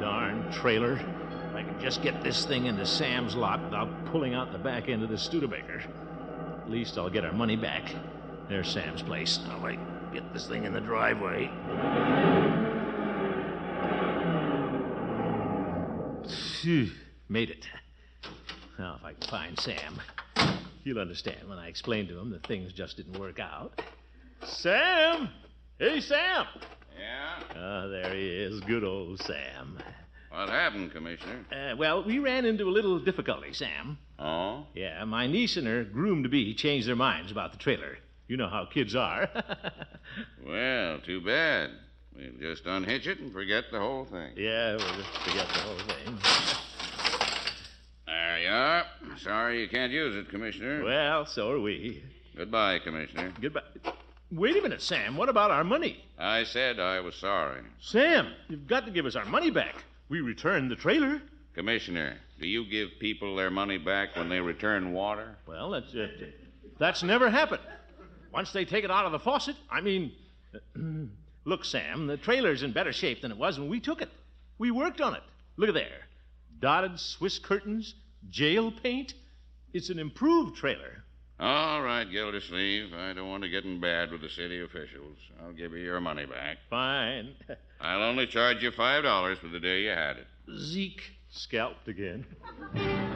Darn trailer. If I could just get this thing into Sam's lot without pulling out the back end of the Studebaker. At least I'll get our money back. There's Sam's place. Now I get this thing in the driveway. Phew, made it. Now, if I can find Sam, he'll understand when I explain to him that things just didn't work out. Sam! Hey, Sam! Yeah? Ah, there he is. Good old Sam. What happened, Commissioner? Well, we ran into a little difficulty, Sam. Oh? Yeah, my niece and her groom-to-be changed their minds about the trailer. You know how kids are. Well, too bad. We'll just unhitch it and forget the whole thing. Yeah, we'll just forget the whole thing. There you are. Sorry you can't use it, Commissioner. Well, so are we. Goodbye, Commissioner. Goodbye. Wait a minute, Sam. What about our money? I said I was sorry. Sam, you've got to give us our money back. We returned the trailer. Commissioner, do you give people their money back when they return water? Well, that's never happened. Once they take it out of the faucet, look, Sam, the trailer's in better shape than it was when we took it. We worked on it. Look at there. Dotted Swiss curtains, jail paint. It's an improved trailer. All right, Gildersleeve. I don't want to get in bad with the city officials. I'll give you your money back. Fine. I'll only charge you $5 for the day you had it. Zeke scalped again.